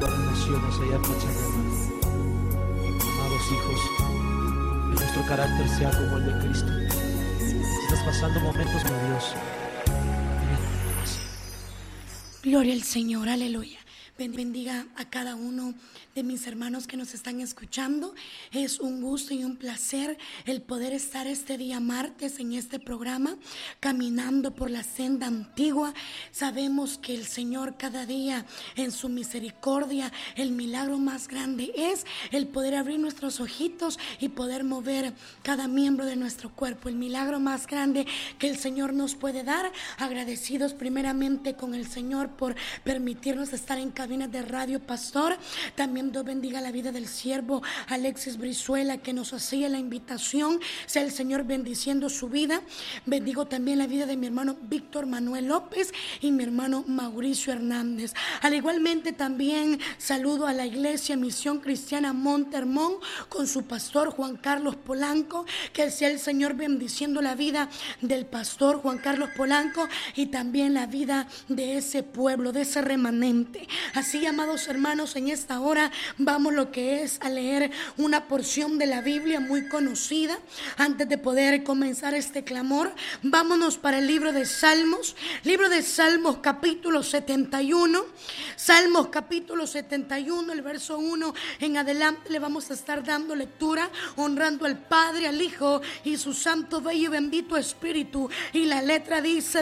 cuando nació más allá de Pachamama. Amados hijos, que nuestro carácter sea como el de Cristo. Si estás pasando momentos gloriosos, gloria al Señor, aleluya. Bendiga a cada uno de mis hermanos que nos están escuchando. Es un gusto y un placer el poder estar este día martes en este programa, caminando por la senda antigua. Sabemos que el Señor cada día en su misericordia, el milagro más grande es el poder abrir nuestros ojitos y poder mover cada miembro de nuestro cuerpo. El milagro más grande que el Señor nos puede dar. Agradecidos primeramente con el Señor por permitirnos estar en cabina de Radio Pastor. También Dios bendiga la vida del siervo Alexis Brizuela, que nos hacía la invitación. Sea el Señor bendiciendo su vida. Bendigo también la vida de mi hermano Víctor Manuel López y mi hermano Mauricio Hernández. Al igualmente también saludo a la Iglesia Misión Cristiana Monte Hermón con su pastor Juan Carlos Polanco. Que sea el Señor bendiciendo la vida del pastor Juan Carlos Polanco y también la vida de ese pueblo, de ese remanente. Así, amados hermanos, en esta hora vamos lo que es a leer una porción de la Biblia muy conocida. Antes de poder comenzar este clamor, vámonos para el libro de Salmos capítulo 71. Salmos capítulo 71, el verso 1 en adelante le vamos a estar dando lectura, honrando al Padre, al Hijo y su santo, bello y bendito Espíritu. Y la letra dice